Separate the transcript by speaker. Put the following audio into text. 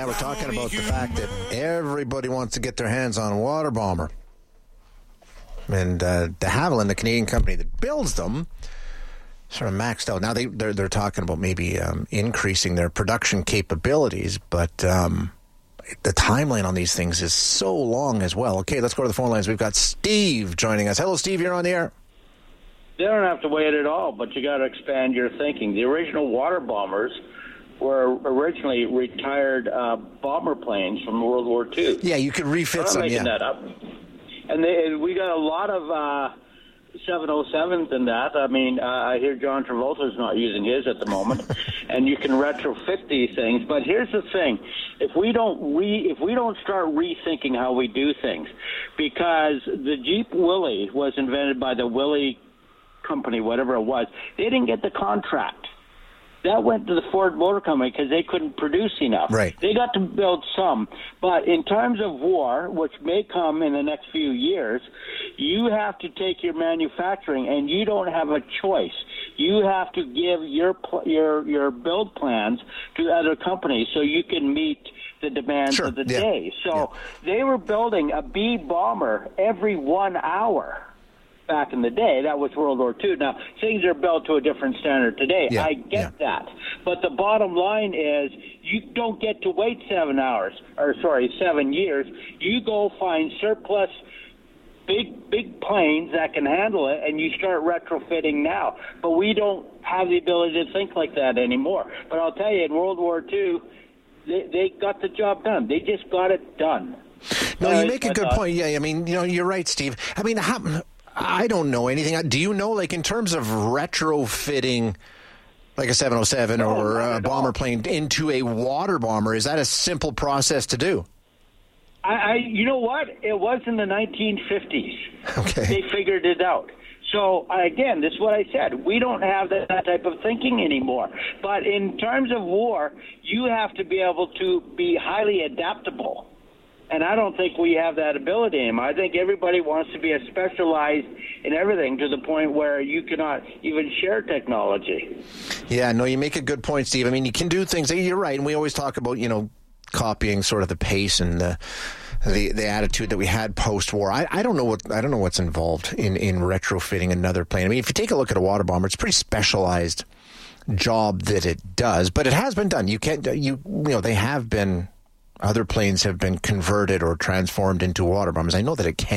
Speaker 1: Yeah, we're talking about the fact that everybody wants to get their hands on a water bomber. And de Havilland, the Canadian company that builds them, sort of maxed out. Now they're talking about maybe increasing their production capabilities, but the timeline on these things is so long as well. Okay, let's go to the phone lines. We've got Steve joining us. Hello, Steve. You're on the air.
Speaker 2: They don't have to wait at all, but you got to expand your thinking. The original water bombers were originally retired bomber planes from World War II.
Speaker 1: Yeah, you could refit some.
Speaker 2: I'm making that up. And we got a lot of 707s in that. I mean, I hear John Travolta's not using his at the moment, and you can retrofit these things. But here's the thing: if we don't start rethinking how we do things, because the Jeep Willys was invented by the Willys company, whatever it was, they didn't get the contract. That went to the Ford Motor Company because they couldn't produce enough.
Speaker 1: Right.
Speaker 2: They got to build some. But in times of war, which may come in the next few years, you have to take your manufacturing, and you don't have a choice. You have to give your build plans to other companies so you can meet the demands of the day. So they were building a B bomber every 1 hour. Back in the day, that was World War II. Now, things are built to a different standard today. I get that. But the bottom line is you don't get to wait 7 years. You go find surplus big planes that can handle it, and you start retrofitting now. But we don't have the ability to think like that anymore. But I'll tell you, in World War II, they got the job done. They just got it done.
Speaker 1: No, you make a good point. Yeah, I mean, you're right, Steve. I mean, I don't know anything. Do you know, like, in terms of retrofitting, like a 707 or a bomber plane into a water bomber, is that a simple process to do?
Speaker 2: You know what? It was in the 1950s.
Speaker 1: Okay.
Speaker 2: They figured it out. So, again, this is what I said. We don't have that type of thinking anymore. But in terms of war, you have to be able to be highly adaptable. And I don't think we have that ability anymore. I think everybody wants to be specialized in everything to the point where you cannot even share technology. Yeah,
Speaker 1: no, you make a good point, Steve. I mean, you can do things. You're right, and we always talk about, copying sort of the pace and the attitude that we had post-war. I don't know what's involved in retrofitting another plane. I mean, if you take a look at a water bomber, it's a pretty specialized job that it does, but it has been done. They have been. Other planes have been converted or transformed into water bombers. I know that it can.